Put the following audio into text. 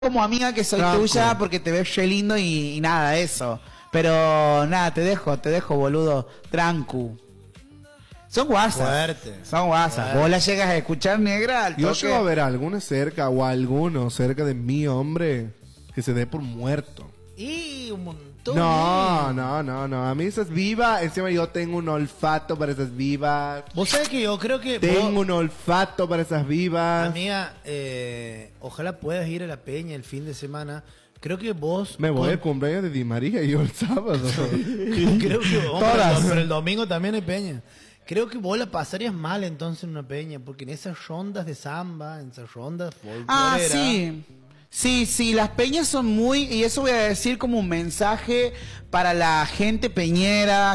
como amiga que soy Franco. tuya porque te ves re lindo y nada, eso. Pero nada, te dejo, boludo. Trancu. Son guasas. Fuerte. Son guasas. Fuerte. Vos la llegas a escuchar, negra, al Yo toque. llego a ver a alguna cerca o a alguno cerca de mí, hombre, que se dé por muerto. Y un montón. No. A mí esas vivas, encima yo tengo un olfato para esas vivas. Vos sabés que yo creo que Tengo vos, un olfato para esas vivas. amiga, ojalá puedas ir a la peña el fin de semana. Creo que vos... Me voy al cumpleaños de Di María y yo el sábado. Creo que Todas. pero el domingo también hay peña. Creo que vos la pasarías mal entonces en una peña, porque en esas rondas de samba, en esas rondas Ah, folcloreras, sí. Sí, las peñas son muy, y eso voy a decir como un mensaje para la gente peñera,